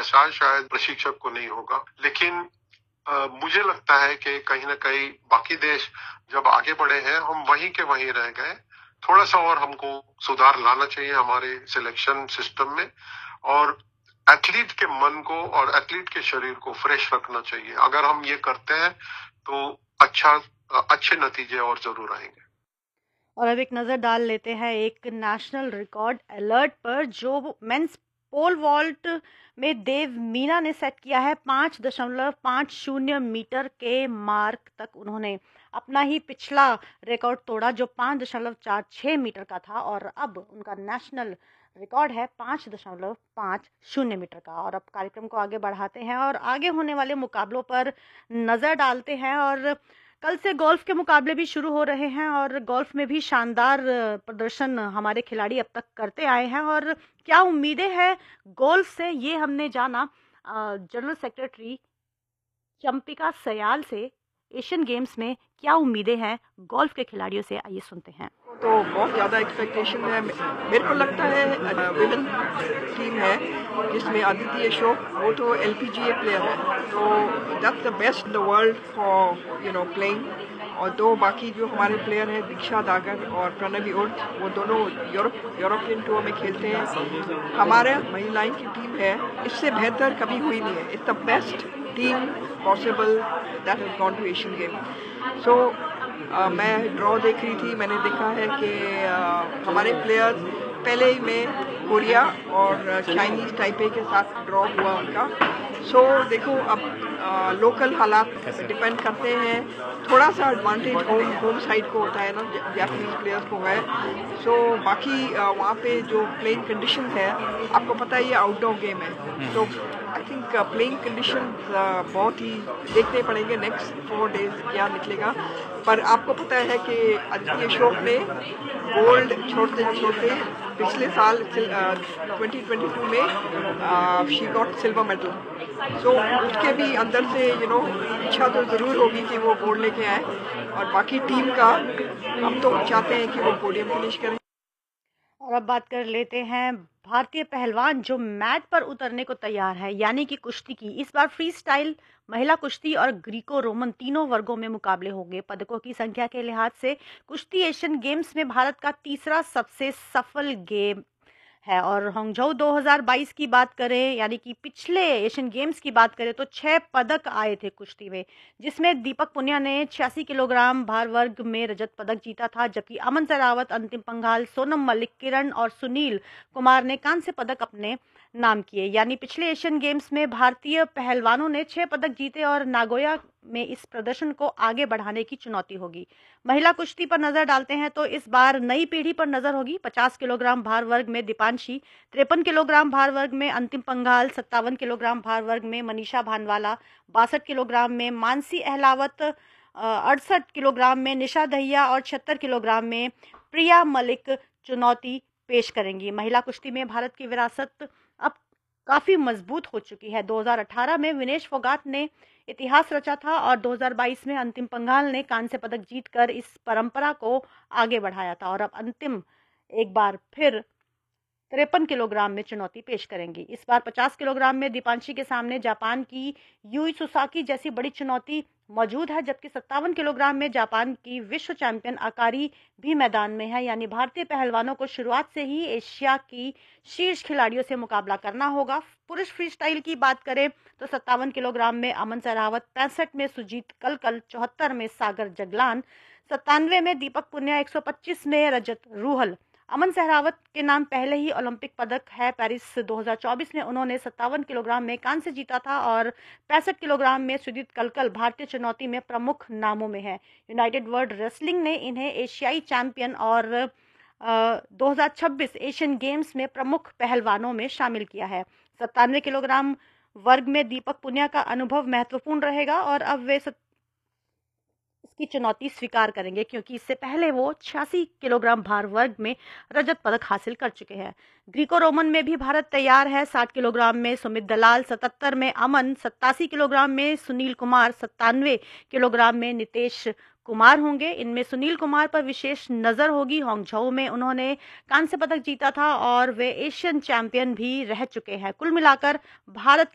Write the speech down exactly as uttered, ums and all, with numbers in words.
एहसास शायद प्रशिक्षक को नहीं होगा। लेकिन आ, मुझे लगता है कि कहीं ना कहीं बाकी देश जब आगे बढ़े हैं, हम वहीं के वहीं रह गए। थोड़ा सा और हमको सुधार लाना चाहिए हमारे सिलेक्शन सिस्टम में, और एथलीट के मन को और एथलीट के शरीर को फ्रेश रखना चाहिए। अगर हम ये करते हैं तो अच्छा अच्छे नतीजे और जरूर आएंगे। और अब एक नज़र डाल लेते हैं एक नेशनल रिकॉर्ड अलर्ट पर, जो मेंस पोल वॉल्ट में देव मीना ने सेट किया है। पाँच दशमलव पाँच शून्य मीटर के मार्क तक उन्होंने अपना ही पिछला रिकॉर्ड तोड़ा, जो पाँच दशमलव चार छः मीटर का था, और अब उनका नेशनल रिकॉर्ड है पाँच दशमलव पाँच शून्य मीटर का। और अब कार्यक्रम को आगे बढ़ाते हैं और आगे होने वाले मुकाबलों पर नज़र डालते हैं। और कल से गोल्फ के मुकाबले भी शुरू हो रहे हैं, और गोल्फ में भी शानदार प्रदर्शन हमारे खिलाड़ी अब तक करते आए हैं। और क्या उम्मीदें हैं गोल्फ से, ये हमने जाना जनरल सेक्रेटरी चंपिका सयाल से। एशियन गेम्स में क्या उम्मीदें हैं गोल्फ के खिलाड़ियों से, आइए सुनते हैं। तो बहुत ज़्यादा एक्सपेक्टेशन है। मेरे को लगता है विमेन टीम है जिसमें अदिति अशोक, वो तो एल पी जी ए प्लेयर है, तो that's the best in the world for you know playing. और दो बाकी जो हमारे प्लेयर हैं, दीक्षा दागर और प्रणवी उर्थ, वो दोनों यूरोप यूरोपियन टूर में खेलते हैं। हमारे महिलाएं की टीम है, इससे बेहतर कभी हुई नहीं है। It's the best team possible that has gone to Asian game. सो मैं ड्रॉ देख रही थी, मैंने देखा है कि uh, हमारे प्लेयर्स पहले ही में कोरिया और चाइनीज़ टाइपे के साथ ड्रॉ हुआ उनका। सो so, देखो अब लोकल हालात डिपेंड करते हैं। थोड़ा सा एडवांटेज होम होम साइड को होता है ना, जापानीज प्लेयर्स को है। सो so, बाकी uh, वहाँ पे जो प्लेइंग कंडीशन है, आपको पता है ये आउटडोर गेम है, तो आई थिंक प्लेइंग कंडीशन बहुत ही देखने पड़ेंगे नेक्स्ट फोर डेज क्या निकलेगा। पर आपको पता है कि अदिति अशोक ने गोल्ड छोड़ते छोड़ते पिछले साल ट्वेंटी ट्वेंटी टू में शी गॉट सिल्वर मेडल। सो उसके भी अंदर से यू नो इच्छा तो ज़रूर होगी कि वो गोल्ड लेके आए, और बाकी टीम का हम तो चाहते हैं कि वो पोडियम फिनिश करें। और अब बात कर लेते हैं भारतीय पहलवान जो मैट पर उतरने को तैयार है, यानी कि कुश्ती की। इस बार फ्री स्टाइल, महिला कुश्ती और ग्रीको रोमन तीनों वर्गों में मुकाबले होंगे। पदकों की संख्या के लिहाज से कुश्ती एशियन गेम्स में भारत का तीसरा सबसे सफल गेम है। और हांगझोउ दो हज़ार बाईस की बात करें, यानी कि पिछले एशियन गेम्स की बात करें, तो छह पदक आए थे कुश्ती में, जिसमें दीपक पुनिया ने छियासी किलोग्राम भार वर्ग में रजत पदक जीता था, जबकि अमन सहरावत, अंतिम पंघाल, सोनम मलिक, किरण और सुनील कुमार ने कांस्य पदक अपने नाम किए। यानी पिछले एशियन गेम्स में भारतीय पहलवानों ने छह पदक जीते, और नागोया में इस प्रदर्शन को आगे बढ़ाने की चुनौती होगी। महिला कुश्ती पर नजर डालते हैं तो इस बार नई पीढ़ी पर नजर होगी। पचास किलोग्राम भार वर्ग में दीपांशी, तिरपन किलोग्राम भार वर्ग में अंतिम पंघाल, सत्तावन किलोग्राम भार वर्ग में मनीषा भानवाला, बासठ किलोग्राम में मानसी अहलावत, अड़सठ किलोग्राम में निशा दहिया और छिहत्तर किलोग्राम में प्रिया मलिक चुनौती पेश करेंगी। महिला कुश्ती में भारत की विरासत अब काफी मजबूत हो चुकी है। दो हज़ार अठारह में विनेश फोगाट ने इतिहास रचा था, और दो हज़ार बाईस में अंतिम पंघाल ने कांस्य पदक जीतकर इस परंपरा को आगे बढ़ाया था। और अब अंतिम एक बार फिर तिरपन किलोग्राम में चुनौती पेश करेंगी। इस बार पचास किलोग्राम में दीपांशी के सामने जापान की यूई सुसाकी जैसी बड़ी चुनौती मौजूद है, जबकि सत्तावन किलोग्राम में जापान की विश्व चैंपियन अकारी भी मैदान में है। यानी भारतीय पहलवानों को शुरुआत से ही एशिया की शीर्ष खिलाड़ियों से मुकाबला करना होगा। पुरुष फ्री स्टाइल की बात करें तो सत्तावन किलोग्राम में अमन सहरावत, पैंसठ में सुजीत कलकल, चौहत्तर में सागर जगलान, सत्तानवे में दीपक पुनिया, एक सौ पच्चीस में रजत रूहल। अमन सहरावत के नाम पहले ही ओलंपिक पदक है। पेरिस दो हज़ार चौबीस में उन्होंने सत्तावन किलोग्राम में कांस्य जीता था, और पैंसठ किलोग्राम में सुजीत कलकल भारतीय चुनौती में प्रमुख नामों में है। यूनाइटेड वर्ल्ड रेसलिंग ने इन्हें एशियाई चैंपियन और दो हज़ार छब्बीस एशियन गेम्स में प्रमुख पहलवानों में शामिल किया है। सत्तानवे किलोग्राम वर्ग में दीपक पुनिया का अनुभव महत्वपूर्ण रहेगा, और अब वे इसकी चुनौती स्वीकार करेंगे, क्योंकि इससे पहले वो छियासी किलोग्राम भार वर्ग में रजत पदक हासिल कर चुके हैं। ग्रीको रोमन में भी भारत तैयार है। साठ किलोग्राम में सुमित दलाल, सतहत्तर में अमन, सत्तासी किलोग्राम में सुनील कुमार, सत्तानवे किलोग्राम में नितेश कुमार होंगे। इनमें सुनील कुमार पर विशेष नजर होगी। हांगझोउ में उन्होंने कांस्य पदक जीता था, और वे एशियन चैंपियन भी रह चुके हैं। कुल मिलाकर भारत